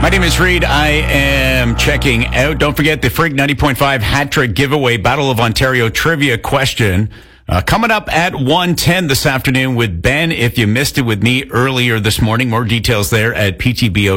My name is Reed. I am checking out. Don't forget the Freak 90.5 Hat Trick Giveaway Battle of Ontario trivia question. Coming up at 1:10 this afternoon with Ben. If you missed it with me earlier this morning, more details there at PTBO.